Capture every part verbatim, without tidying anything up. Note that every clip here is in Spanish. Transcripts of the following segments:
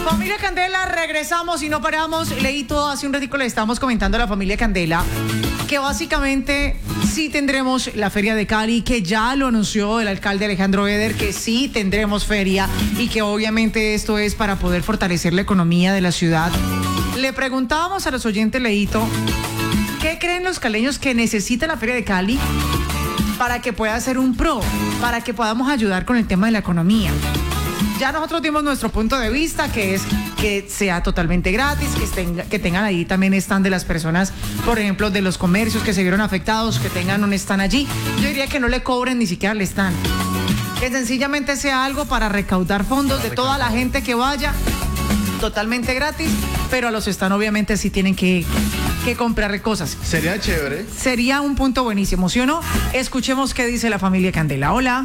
Familia Candela, regresamos y no paramos. Leí todo hace un ratito, le estábamos comentando a la familia Candela que básicamente sí tendremos la Feria de Cali, que ya lo anunció el alcalde Alejandro Eder, que sí tendremos feria y que obviamente esto es para poder fortalecer la economía de la ciudad. Le preguntábamos a los oyentes, Leito, ¿qué creen los caleños que necesita la Feria de Cali para que pueda ser un pro, para que podamos ayudar con el tema de la economía? Ya nosotros dimos nuestro punto de vista, que es que sea totalmente gratis, que, estén, que tengan ahí también stand de las personas, por ejemplo, de los comercios que se vieron afectados, que tengan un stand allí. Yo diría que no le cobren ni siquiera el stand, que sencillamente sea algo para recaudar fondos de toda la gente que vaya, totalmente gratis, pero a los stands obviamente sí tienen que, que comprar cosas. Sería chévere. Sería un punto buenísimo, ¿sí o no? Escuchemos qué dice la familia Candela. Hola.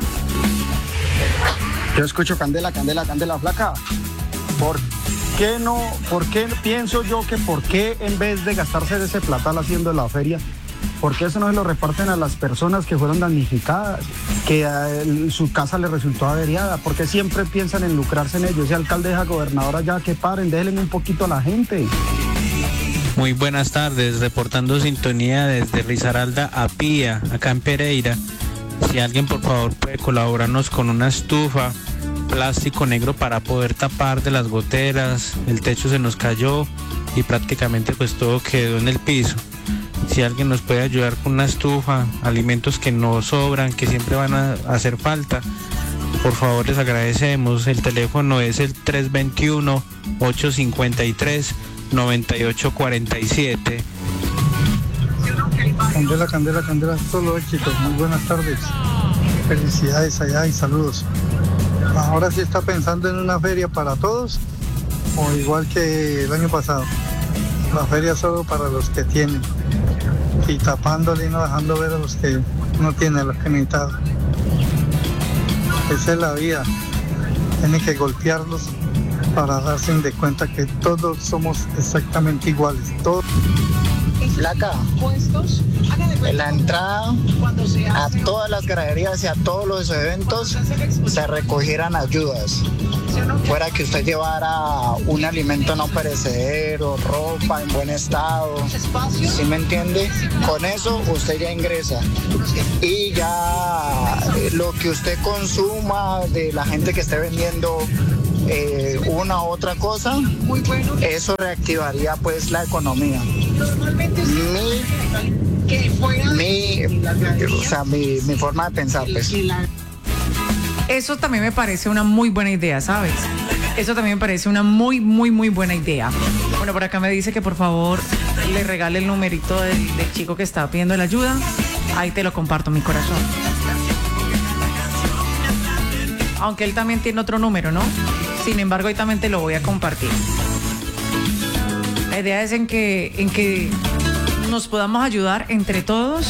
Yo escucho Candela, Candela, Candela flaca. ¿Por qué no? ¿Por qué pienso yo que por qué en vez de gastarse de ese platal haciendo la feria, por qué eso no se lo reparten a las personas que fueron damnificadas, que a él, su casa le resultó averiada? ¿Por qué siempre piensan en lucrarse en ellos? Ese alcalde, esa gobernadora, ya que paren, déjenle un poquito a la gente. Muy buenas tardes, reportando sintonía desde Risaralda a Pía, acá en Pereira. Si alguien por favor puede colaborarnos con una estufa, plástico negro para poder tapar de las goteras, el techo se nos cayó y prácticamente pues todo quedó en el piso. Si alguien nos puede ayudar con una estufa, alimentos que no sobran, que siempre van a hacer falta, por favor les agradecemos. El teléfono es el tres dos uno, ocho cinco tres, nueve ocho cuatro siete. Candela, Candela, Candela, solo éxitos. Muy buenas tardes. Felicidades allá y saludos. Ahora sí está pensando en una feria para todos, o igual que el año pasado. La feria solo para los que tienen, y tapándole y no dejando ver a los que no tienen, a los que necesitan. Esa es la vida. Tienen que golpearlos para darse de cuenta que todos somos exactamente iguales. Todos. Flaca, en la entrada a todas las graderías y a todos los eventos se recogieran ayudas. Fuera que usted llevara un alimento no perecedero, ropa en buen estado, ¿sí me entiende? Con eso usted ya ingresa. Y ya lo que usted consuma de la gente que esté vendiendo eh, una u otra cosa, eso reactivaría pues la economía. Mi, mi, o sea, mi, mi forma de pensar, pues. Eso también me parece una muy buena idea, ¿sabes? Eso también me parece una muy, muy, muy buena idea. Bueno, por acá me dice que por favor le regale el numerito del, del chico que estaba pidiendo la ayuda. Ahí te lo comparto, mi corazón. Aunque él también tiene otro número, ¿no? Sin embargo, ahí también te lo voy a compartir. La idea es en que, en que nos podamos ayudar entre todos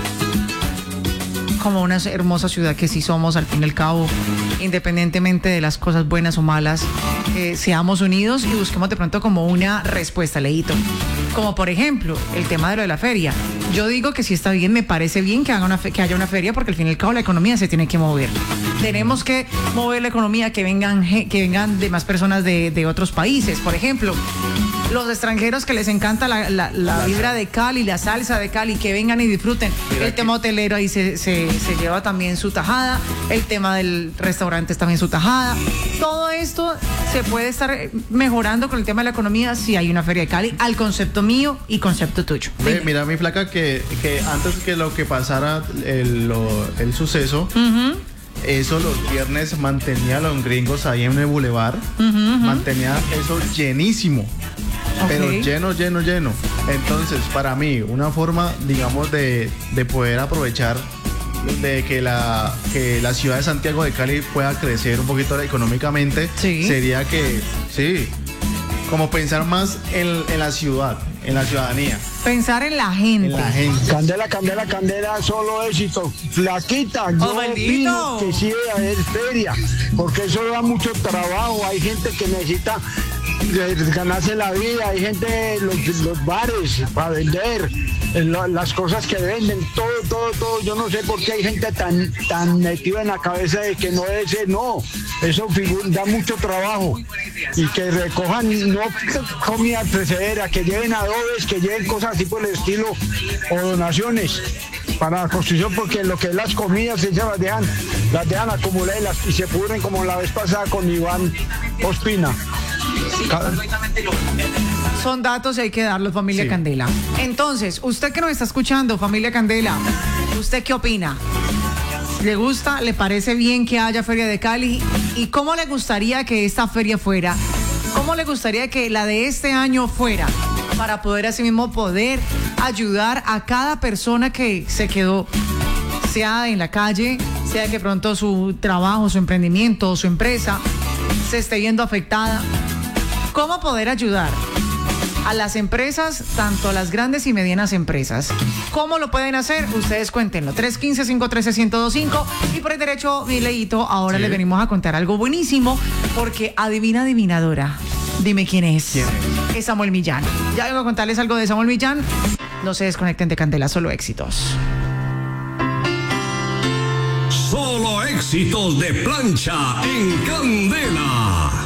como una hermosa ciudad que sí somos, al fin y al cabo, independientemente de las cosas buenas o malas, eh, seamos unidos y busquemos de pronto como una respuesta, Leito. Como por ejemplo, el tema de lo de la feria. Yo digo que sí está bien, me parece bien que, haga una fe- que haya una feria, porque al fin y al cabo la economía se tiene que mover. Tenemos que mover la economía, que vengan, que vengan de más personas de, de otros países. Por ejemplo, los extranjeros que les encanta la, la, la vibra de Cali, la salsa de Cali, que vengan y disfruten. Mira, el tema hotelero ahí se, se, se lleva también su tajada, el tema del restaurante es también su tajada. Todo esto se puede estar mejorando con el tema de la economía si hay una feria de Cali, al concepto mío y concepto tuyo. Ve, mira, mi flaca, que, que antes que lo que pasara el, lo, el suceso, uh-huh. Eso los viernes mantenía a los gringos ahí en el bulevar, uh-huh, uh-huh. mantenía eso llenísimo. Okay. Pero lleno, lleno, lleno. Entonces, para mí, una forma, digamos, de, de poder aprovechar de que la, que la ciudad de Santiago de Cali pueda crecer un poquito económicamente, ¿sí? Sería que, sí, como pensar más en, en la ciudad, en la ciudadanía. Pensar en la gente. En la gente. Candela, Candela, Candela, solo éxito. Flaquita, yo oh, opino que sí debe haber feria, porque eso da mucho trabajo. Hay gente que necesita ganarse la vida, hay gente, los, los bares para vender, la, las cosas que venden, todo, todo, todo. Yo no sé por qué hay gente tan, tan metida en la cabeza de que no debe ser, no. Eso figu- da mucho trabajo. Y que recojan no comida precedera, que lleven adobes, que lleven cosas así por el estilo, o donaciones para la construcción, porque lo que es las comidas, ellas las dejan, las dejan acumular y, las, y se pudren como la vez pasada con Iván Ospina. Son datos y hay que darlos, familia Sí. Candela. Entonces, usted que nos está escuchando, familia Candela, ¿usted qué opina? ¿Le gusta? ¿Le parece bien que haya Feria de Cali? ¿Y cómo le gustaría que esta feria fuera? ¿Cómo le gustaría que la de este año fuera? Para poder asimismo poder ayudar a cada persona que se quedó, sea en la calle, sea que pronto su trabajo, su emprendimiento, su empresa se esté viendo afectada. ¿Cómo poder ayudar a las empresas, tanto a las grandes y medianas empresas? ¿Cómo lo pueden hacer? Ustedes cuéntenlo. tres uno cinco, cinco uno tres, uno cero dos cinco. Y por el derecho, mi Leito, ahora Sí. le venimos a contar algo buenísimo, porque adivina, adivinadora. Dime quién es. ¿Quién es? Es Samuel Millán. Ya vengo a contarles algo de Samuel Millán. No se desconecten de Candela, solo éxitos. Solo éxitos de plancha en Candela.